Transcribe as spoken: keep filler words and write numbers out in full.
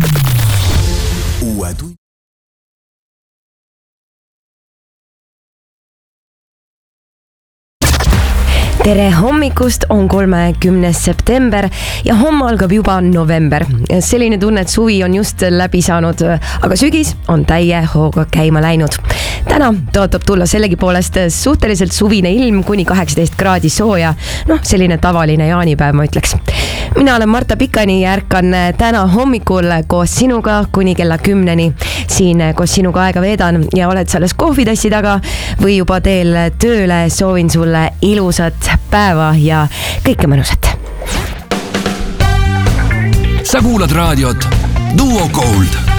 uue tund. Tere hommikust, on kolmekümnes september ja homme algab juba november. Selline tunne, et suvi on just läbi saanud, aga sügis on täie hooga käima läinud. Täna tõotab tulla sellegi poolest suhteliselt suvine ilm, kuni kaheksateist kraadi sooja. Noh, selline tavaline jaanipäev, ma ütleks. Mina olen Marta Pikani ja ärkan täna hommikul koos sinuga kuni kella kümneni. Siin koos sinuga aega veedan ja oled selles kohvitassi taga või juba teel tööle. Soovin sulle ilusat päeva ja kõike mõnusat. Sa kuulad raadiot Duo Gold.